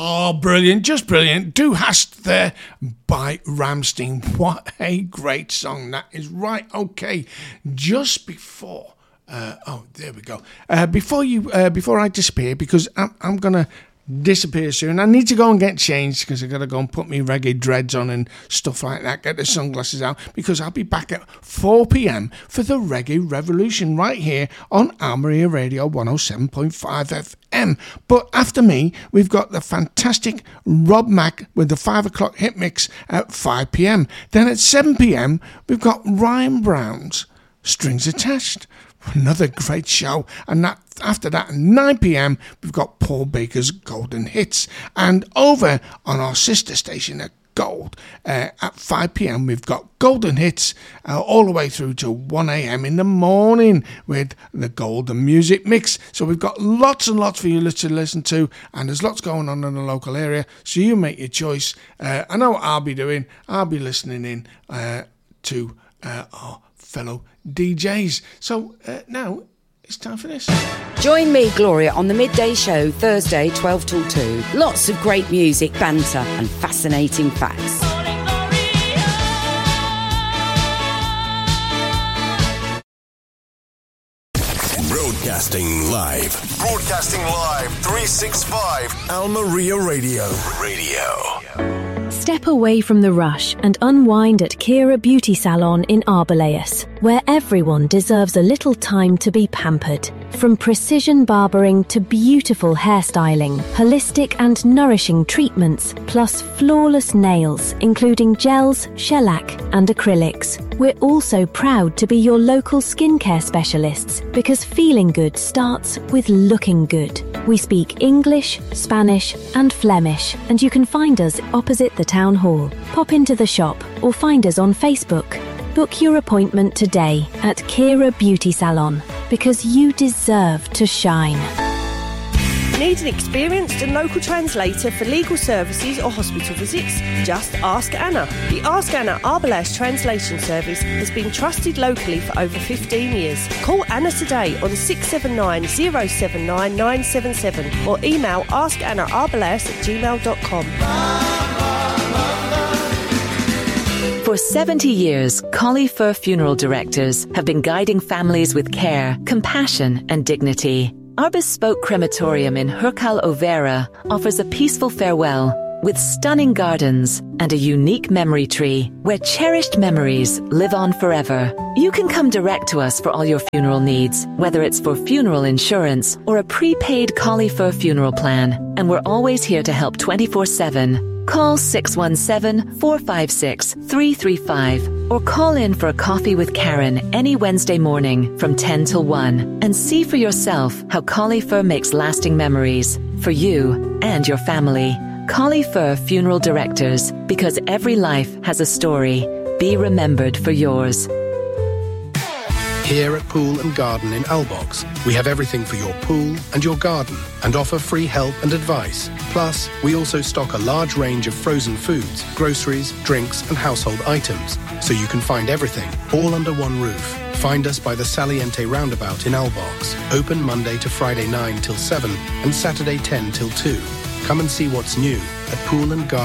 Oh, brilliant, just brilliant. Du Hast there by Rammstein. What a great song that is. Right, okay, just before... there we go. Before I disappear, because I'm going to disappear soon. I need to go and get changed because I've got to go and put me reggae dreads on and stuff like that, get the sunglasses out, because I'll be back at 4 p.m. for the Reggae Revolution right here on Almeria Radio 107.5 FM. But after me, we've got the fantastic Rob Mack with the 5 o'clock hit mix at 5 p.m. Then at 7 p.m, we've got Ryan Brown's Strings Attached. Another great show. And that after that at 9 p.m, we've got Paul Baker's Golden Hits. And over on our sister station at Gold at 5 p.m, we've got Golden Hits all the way through to 1 a.m. in the morning with the Golden Music Mix. So we've got lots and lots for you to listen to, and there's lots going on in the local area, so you make your choice. I know what I'll be doing. I'll be listening in to our fellow DJs. So now it's time for this. Join me, Gloria, on the Midday Show, Thursday, 12 till 2. Lots of great music, banter and fascinating facts. Broadcasting live. 365 Almeria Radio. Step away from the rush and unwind at Kira Beauty Salon in Arboleus, where everyone deserves a little time to be pampered. From precision barbering to beautiful hairstyling, holistic and nourishing treatments, plus flawless nails, including gels, shellac and acrylics. We're also proud to be your local skincare specialists, because feeling good starts with looking good. We speak English, Spanish and Flemish, and you can find us opposite the town hall. Pop into the shop or find us on Facebook. Book your appointment today at Kira Beauty Salon, because you deserve to shine. Need an experienced and local translator for legal services or hospital visits? Just ask Anna. The Ask Anna Arboleus Translation Service has been trusted locally for over 15 years. Call Anna today on 679 079 977 or email askannaarboleus@gmail.com. For 70 years, Collie Fur Funeral Directors have been guiding families with care, compassion and dignity. Our bespoke crematorium in Hercal Overa offers a peaceful farewell with stunning gardens and a unique memory tree where cherished memories live on forever. You can come direct to us for all your funeral needs, whether it's for funeral insurance or a prepaid Collie Fur funeral plan, and we're always here to help 24/7. Call 617-456-335 or call in for a coffee with Karen any Wednesday morning from 10 till 1 and see for yourself how Collie Fur makes lasting memories for you and your family. Collie Fur Funeral Directors, because every life has a story. Be remembered for yours. Here at Pool and Garden in Albox, we have everything for your pool and your garden and offer free help and advice. Plus, we also stock a large range of frozen foods, groceries, drinks and household items, so you can find everything all under one roof. Find us by the Saliente Roundabout in Albox, open Monday to Friday 9 till 7 and Saturday 10 till 2. Come and see what's new at Pool and Garden.